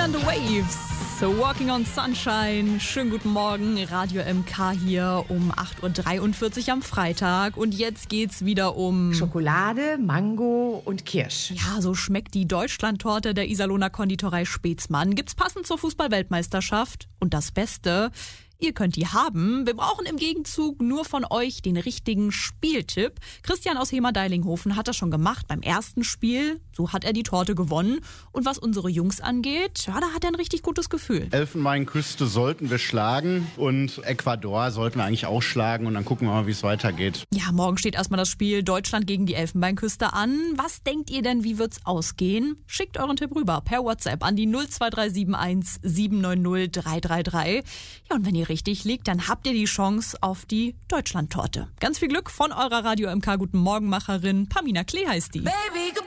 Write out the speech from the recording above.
and the Waves. So, Walking on Sunshine. Schönen guten Morgen. Radio MK hier um 8.43 Uhr am Freitag. Und jetzt geht's wieder um Schokolade, Mango und Kirsch. Ja, so schmeckt die Deutschlandtorte der Iserlohner Konditorei Spätzmann. Gibt's passend zur Fußball-Weltmeisterschaft. Und das Beste: ihr könnt die haben. Wir brauchen im Gegenzug nur von euch den richtigen Spieltipp. Christian aus Hemer-Deilinghofen hat das schon gemacht beim ersten Spiel. So hat er die Torte gewonnen. Und was unsere Jungs angeht, ja, da hat er ein richtig gutes Gefühl. Elfenbeinküste sollten wir schlagen und Ecuador sollten wir eigentlich auch schlagen. Und dann gucken wir mal, wie es weitergeht. Ja, morgen steht erstmal das Spiel Deutschland gegen die Elfenbeinküste an. Was denkt ihr denn, wie wird's ausgehen? Schickt euren Tipp rüber per WhatsApp an die 02371 790 333. Ja, und wenn ihr richtig liegt, dann habt ihr die Chance auf die Deutschlandtorte. Ganz viel Glück von eurer Radio MK Guten Morgenmacherin. Pamina Klee heißt die. Baby,